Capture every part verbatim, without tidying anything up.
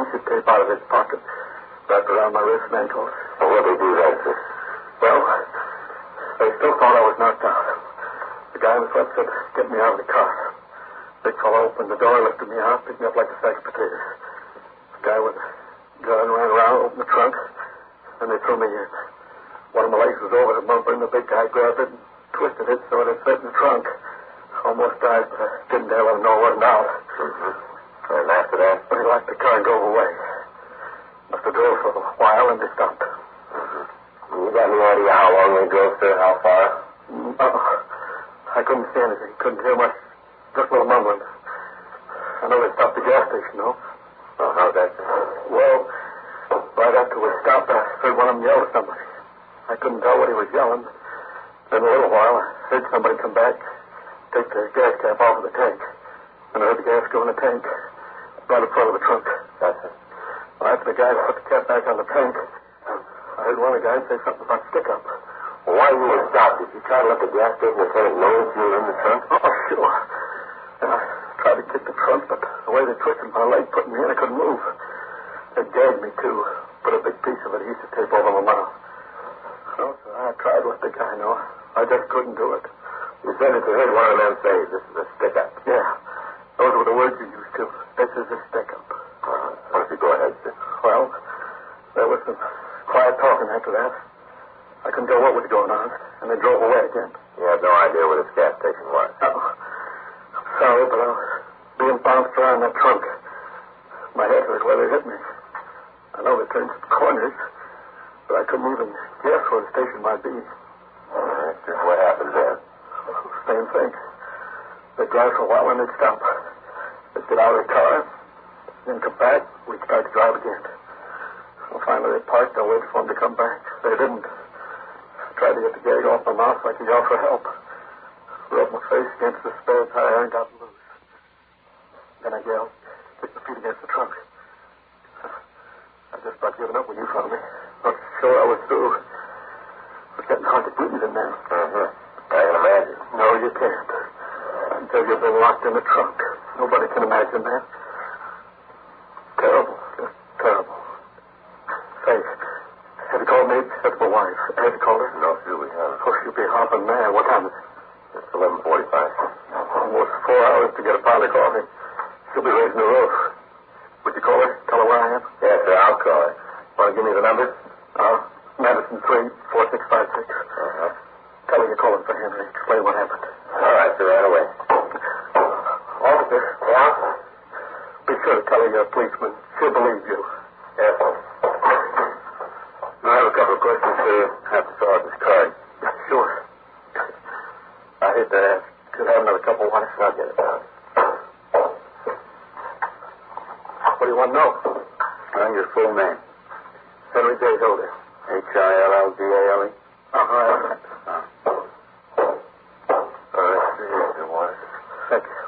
bunch of tape out of his pocket, wrapped around my wrist and ankles. Well, what did they do then, sir? Well, they still thought I was knocked out. The guy in the front said, get me out of the car. Big fellow opened the door, lifted me out, picked me up like a sack of potatoes. The guy with a gun ran around, opened the trunk, and they threw me in. One of my legs was over the bumper, and the big guy grabbed it and twisted it so it fit in the trunk. Almost died, but I didn't dare let him know what now. Mm-hmm. And after that? He locked the car and drove away. Must have drove for a while, and they stopped. Mm-hmm. You got any idea how long they drove, sir? How far? No. I couldn't see anything. Couldn't hear much. Just a little mumbling. I know they stopped at the gas station, though. Oh, how's that, sir? Well, right after we stopped, I heard one of them yell at somebody. I couldn't tell what he was yelling. In a little while, I heard somebody come back, take the gas cap off of the tank. And I heard the gas go in the tank, right in front of the trunk. That's it. Well, after the guy put the cap back on the tank, I heard one of the guys say something about stick-up. Well, why didn't you stop? Did you try to let the gas station attendant know that you were in the trunk? Oh, sure. And I tried to kick the trunk, but the way they twisted my leg put me in, I couldn't move. They gagged me, too. Put a big piece of adhesive tape over my mouth. So, so I tried to let the guy know. I just couldn't do it. You said that you heard one of them say, this is a stick-up. Yeah. Those were the words you used, too. This is a stick-up. Uh, why don't you go ahead, sir? Well, there was some quiet talking after that. I couldn't tell what was going on, and they drove away again. You had no idea where this gas station was? Oh, I'm sorry, but I was being bounced around that trunk. My head was where they hit me. I know they turned some corners, but I couldn't even guess where the station might be. All right, sir. What happened then? Same thing. They'd drive for a while and they'd stop. They'd get out of the car, then come back, we'd start to drive again. Well, finally they parked, I waited for them to come back. They didn't. I tried to get the gag off my mouth so I could yell for help. Rubbed my face against the spare tire and got loose. Then I yelled, kicked my feet against the trunk. I just about given up when you found me. Not sure I was through. It was getting hard to breathe in there. Mm-hmm. I can imagine. No, you can't. Until you've been locked in the trunk. Nobody can imagine that. Terrible. Just terrible. Say, have you called me? That's my wife. Have you called her? No, sir, we haven't. Oh, she'll be hopping mad. What time is it? It's eleven forty-five. Almost four hours to get a pot of coffee. She'll be raising the roof. Would you call her? Tell her where I am? Yes, sir, I'll call her. Want to give me the number? Uh, Madison three four six five six. Uh-huh. Tell her you're calling for Henry. Explain what happened. All right, sir, right away. Officer. Yeah? Be sure to tell her you're a policeman. She'll believe you. Yes, sir. I have a couple of questions, sir. I have to fill out this card. Sure. I hate to ask. Could I have another cup of water? I'll get it down. What do you want to know? I'm your full name. Henry J. Hilder. H I L L D A L E? Uh-huh. Oh. All right, sir, here's your water. Thank you.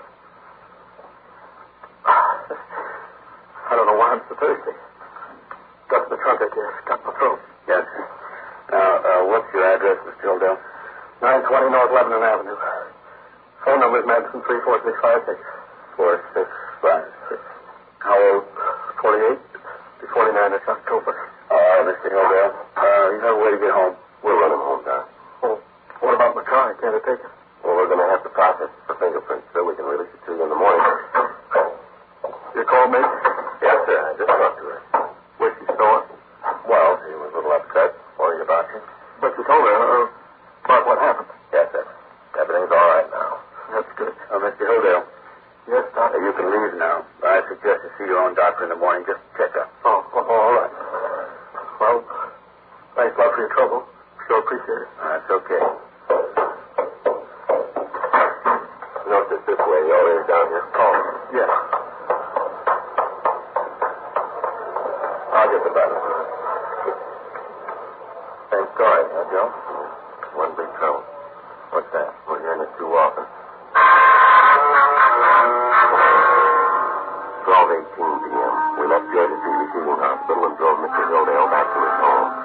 I don't know why I'm so thirsty. Got the trunk, I guess. Got my throat. Yes, sir. Now, uh, what's your address, Mister Hildale? nine twenty North Lebanon Avenue. Phone number is Madison three four six five six. four six five six. How old? forty-eight. Be forty-nine this October. All right, Mister Hildale. Uh, you have a way to get home. We'll run him home, Doc. Oh, what about my car? Can't I take it? Well, we're going to have to process the fingerprints so we can release it to you in the morning. You called me? Yes, sir. I just talked to her. Where's she store? Well, she was a little upset. Worried about you. But you told her uh, about what happened. Yes, sir. Everything's all right now. That's good. Uh, Mister Hildale. Yes, Doc. Uh, you can leave now. I suggest you see your own doctor in the morning. Just check up. Oh, oh, all right. Well, thanks a lot for your trouble. Sure appreciate it. Uh, that's okay. No, just this way. The elevator's down here. Oh, yeah. I'll get the button. Same story, huh, Joe? One big trouble. What's that? We're hearing it too often. twelve eighteen p.m. We left Georgia Street Receiving Hospital and drove Mister Hildale back to his home.